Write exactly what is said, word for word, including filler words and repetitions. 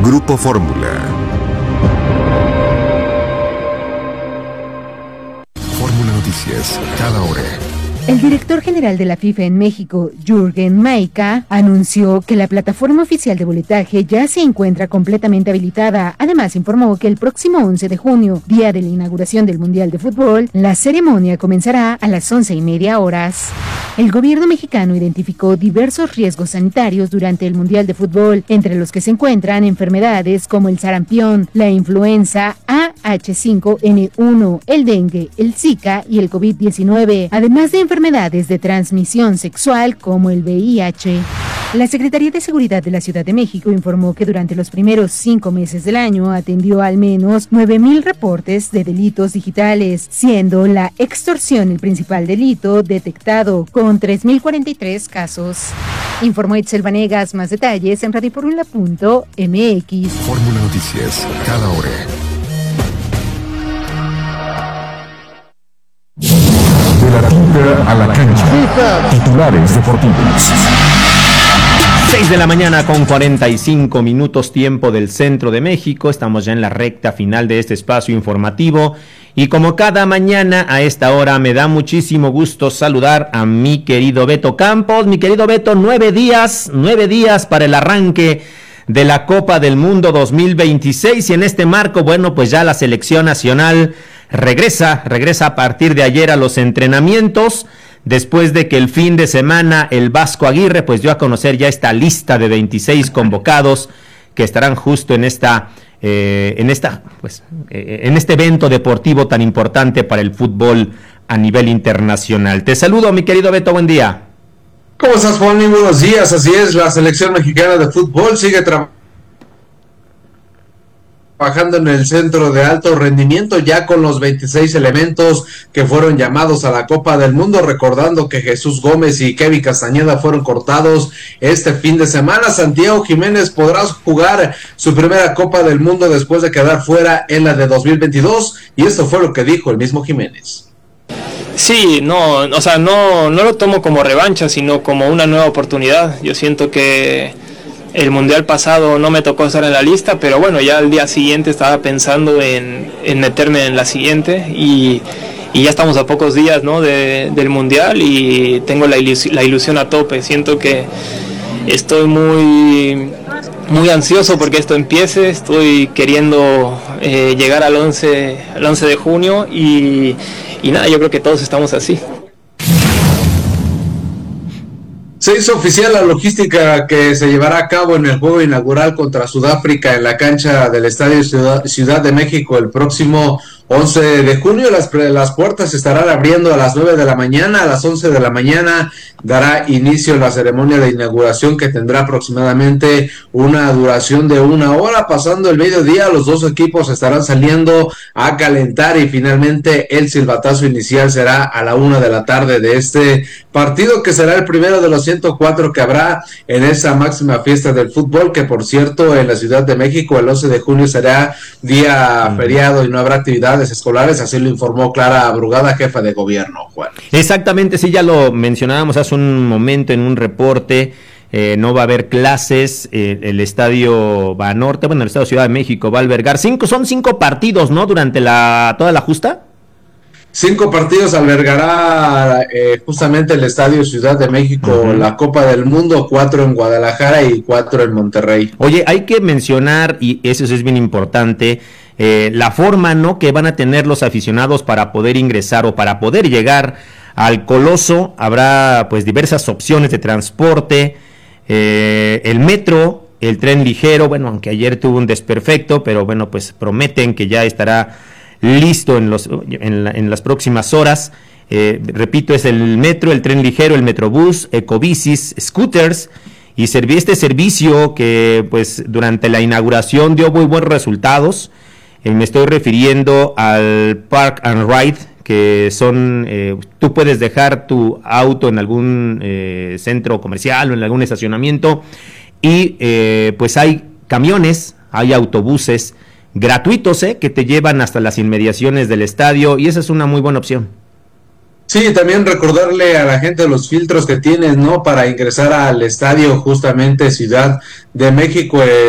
Grupo Fórmula. Fórmula Noticias, cada hora. El director general de la FIFA en México, Jürgen Maika, anunció que la plataforma oficial de boletaje ya se encuentra completamente habilitada. Además, informó que el próximo once de junio, día de la inauguración del Mundial de Fútbol, la ceremonia comenzará a las once y media horas. El gobierno mexicano identificó diversos riesgos sanitarios durante el Mundial de Fútbol, entre los que se encuentran enfermedades como el sarampión, la influenza A H cinco N uno, el dengue, el Zika y el COVID diecinueve, además de enfermedades de transmisión sexual como el V I H. La Secretaría de Seguridad de la Ciudad de México informó que durante los primeros cinco meses del año atendió al menos nueve mil reportes de delitos digitales, siendo la extorsión el principal delito detectado con tres mil cuarenta y tres casos. Informó Itzel Vanegas. Más detalles en radio fórmula punto m x. Fórmula Noticias, cada hora. De la tinta a la cancha. Titulares deportivos. seis de la mañana con cuarenta y cinco minutos, tiempo del centro de México. Estamos ya en la recta final de este espacio informativo. Y como cada mañana a esta hora me da muchísimo gusto saludar a mi querido Beto Campos. Mi querido Beto, nueve días, nueve días para el arranque de la Copa del Mundo dos mil veintiséis. Y en este marco, bueno, pues ya la selección nacional regresa, regresa a partir de ayer a los entrenamientos. Después de que el fin de semana el Vasco Aguirre pues dio a conocer ya esta lista de veintiséis convocados que estarán justo en esta eh, en esta pues eh, en este evento deportivo tan importante para el fútbol a nivel internacional. Te saludo, mi querido Beto, buen día. ¿Cómo estás, Juan? Muy buenos días. Así es, la selección mexicana de fútbol sigue trabajando trabajando en el centro de alto rendimiento ya con los veintiséis elementos que fueron llamados a la Copa del Mundo, recordando que Jesús Gómez y Kevin Castañeda fueron cortados este fin de semana. Santiago Jiménez podrá jugar su primera Copa del Mundo después de quedar fuera en la de dos mil veintidós, y esto fue lo que dijo el mismo Jiménez. Sí, no, o sea, no, no lo tomo como revancha, sino como una nueva oportunidad. Yo siento que el mundial pasado no me tocó estar en la lista, pero bueno, ya al día siguiente estaba pensando en, en meterme en la siguiente, y, y ya estamos a pocos días, ¿no?, de, del mundial, y tengo la ilusión, la ilusión a tope. Siento que estoy muy, muy ansioso porque esto empiece. Estoy queriendo eh, llegar al once, al once de junio, y, y nada, yo creo que todos estamos así. Se hizo oficial la logística que se llevará a cabo en el juego inaugural contra Sudáfrica en la cancha del Estadio Ciudad, Ciudad de México el próximo once de junio. Las, las puertas se estarán abriendo a las nueve de la mañana. A las once de la mañana dará inicio la ceremonia de inauguración, que tendrá aproximadamente una duración de una hora. Pasando el mediodía, los dos equipos estarán saliendo a calentar, y finalmente el silbatazo inicial será a la una de la tarde de este partido, que será el primero de los ciento cuatro que habrá en esa máxima fiesta del fútbol, que por cierto en la Ciudad de México el once de junio será día mm. feriado y no habrá actividades escolares. Así lo informó Clara Brugada, jefa de gobierno, Juan. Exactamente, sí, ya lo mencionábamos hace un momento en un reporte. Eh, no va a haber clases, eh, el estadio Banorte, bueno, el estadio Ciudad de México va a albergar cinco, son cinco partidos, ¿no?, durante la toda la justa. Cinco partidos albergará eh, justamente el Estadio Ciudad de México, uh-huh. la Copa del Mundo, cuatro en Guadalajara y cuatro en Monterrey. Oye, hay que mencionar, y eso es bien importante, eh, la forma, ¿no?, que van a tener los aficionados para poder ingresar o para poder llegar al Coloso. Habrá pues diversas opciones de transporte, eh, el metro, el tren ligero, bueno, aunque ayer tuvo un desperfecto, pero bueno, pues prometen que ya estará listo en los en, la, en las próximas horas. Eh, repito, es el metro, el tren ligero, el metrobús, ecobicis, scooters, y serví este servicio que pues durante la inauguración dio muy buenos resultados. Eh, me estoy refiriendo al Park and Ride, que son, eh, tú puedes dejar tu auto en algún eh, centro comercial o en algún estacionamiento, y eh, pues hay camiones, hay autobuses gratuitos, eh, que te llevan hasta las inmediaciones del estadio, y esa es una muy buena opción. Sí, también recordarle a la gente los filtros que tienes, ¿no?, para ingresar al estadio justamente Ciudad de México. Eh,